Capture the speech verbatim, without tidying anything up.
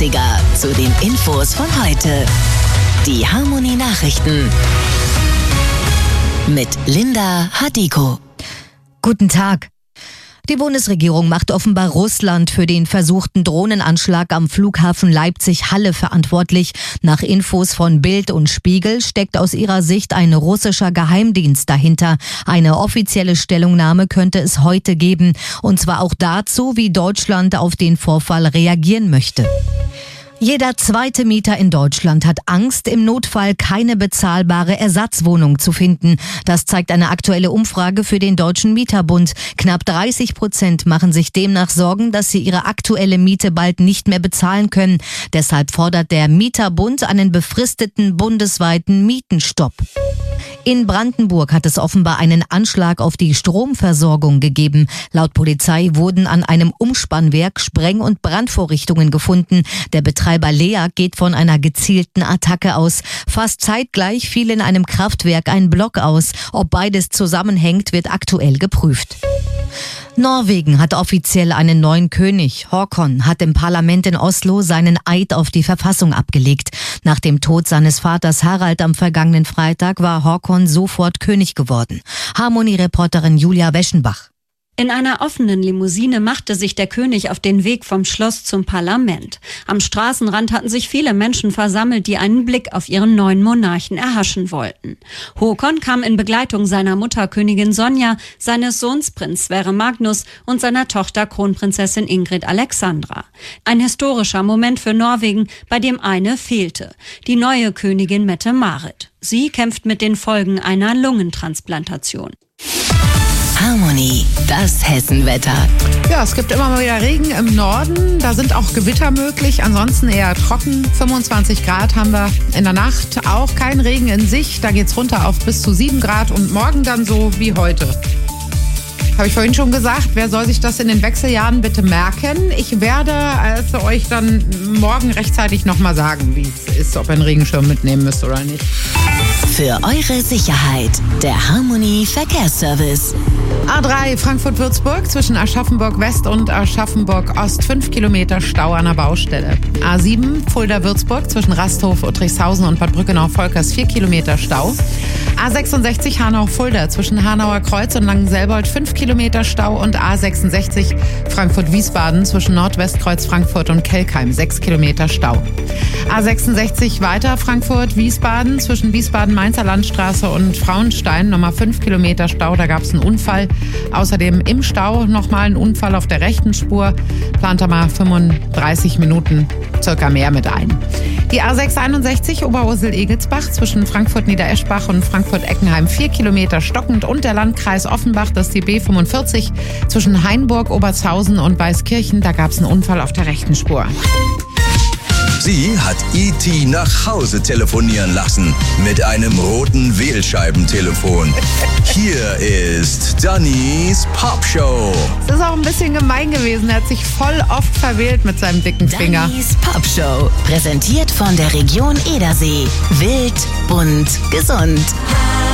dreißiger zu den Infos von heute. Die Harmony Nachrichten mit Linda Hadiko. Guten Tag. Die Bundesregierung macht offenbar Russland für den versuchten Drohnenanschlag am Flughafen Leipzig-Halle verantwortlich. Nach Infos von Bild und Spiegel steckt aus ihrer Sicht ein russischer Geheimdienst dahinter. Eine offizielle Stellungnahme könnte es heute geben. Und zwar auch dazu, wie Deutschland auf den Vorfall reagieren möchte. Jeder zweite Mieter in Deutschland hat Angst, im Notfall keine bezahlbare Ersatzwohnung zu finden. Das zeigt eine aktuelle Umfrage für den Deutschen Mieterbund. Knapp dreißig Prozent machen sich demnach Sorgen, dass sie ihre aktuelle Miete bald nicht mehr bezahlen können. Deshalb fordert der Mieterbund einen befristeten bundesweiten Mietenstopp. In Brandenburg hat es offenbar einen Anschlag auf die Stromversorgung gegeben. Laut Polizei wurden an einem Umspannwerk Spreng- und Brandvorrichtungen gefunden. Der Betreiber L E A geht von einer gezielten Attacke aus. Fast zeitgleich fiel in einem Kraftwerk ein Block aus. Ob beides zusammenhängt, wird aktuell geprüft. Norwegen hat offiziell einen neuen König. Håkon hat im Parlament in Oslo seinen Eid auf die Verfassung abgelegt. Nach dem Tod seines Vaters Harald am vergangenen Freitag war Håkon sofort König geworden. Harmony-Reporterin Julia Weschenbach. In einer offenen Limousine machte sich der König auf den Weg vom Schloss zum Parlament. Am Straßenrand hatten sich viele Menschen versammelt, die einen Blick auf ihren neuen Monarchen erhaschen wollten. Håkon kam in Begleitung seiner Mutter Königin Sonja, seines Sohns Prinz Sverre Magnus und seiner Tochter Kronprinzessin Ingrid Alexandra. Ein historischer Moment für Norwegen, bei dem eine fehlte: die neue Königin Mette-Marit. Sie kämpft mit den Folgen einer Lungentransplantation. Harmony, das Hessenwetter. Ja, es gibt immer mal wieder Regen im Norden. Da sind auch Gewitter möglich. Ansonsten eher trocken. fünfundzwanzig Grad haben wir in der Nacht. Auch kein Regen in sich. Da geht's runter auf bis zu sieben Grad. Und morgen dann so wie heute. Habe ich vorhin schon gesagt, wer soll sich das in den Wechseljahren bitte merken? Ich werde also euch dann morgen rechtzeitig nochmal sagen, wie es ist, ob ihr einen Regenschirm mitnehmen müsst oder nicht. Für eure Sicherheit, der Harmony Verkehrsservice. A drei Frankfurt-Würzburg zwischen Aschaffenburg West und Aschaffenburg Ost fünf Kilometer Stau an der Baustelle. A sieben Fulda-Würzburg zwischen Rasthof, Uttrichshausen und Bad Brückenau-Volkers vier Kilometer Stau. A sechsundsechzig Hanau-Fulda zwischen Hanauer Kreuz und Langenselbold fünf Kilometer Stau und A sechsundsechzig Frankfurt-Wiesbaden zwischen Nordwestkreuz Frankfurt und Kelkheim sechs Kilometer Stau. A sechsundsechzig weiter Frankfurt-Wiesbaden zwischen Wiesbaden-Mainzer Landstraße und Frauenstein nochmal fünf Kilometer Stau, da gab es einen Unfall. Außerdem im Stau nochmal ein Unfall auf der rechten Spur, plant da mal fünfunddreißig Minuten circa mehr mit ein. Die A sechshunderteinundsechzig Oberursel-Egelsbach zwischen Frankfurt-Niedereschbach und Frankfurt-Eckenheim vier Kilometer stockend und der Landkreis Offenbach, das ist die B fünfundvierzig zwischen Hainburg, Obertshausen und Weißkirchen, da gab es einen Unfall auf der rechten Spur. Sie hat E T nach Hause telefonieren lassen mit einem roten Wählscheibentelefon. Hier ist Dannys Popshow. Es ist auch ein bisschen gemein gewesen. Er hat sich voll oft verwählt mit seinem dicken Finger. Dannys Popshow, präsentiert von der Region Edersee. Wild, bunt, gesund.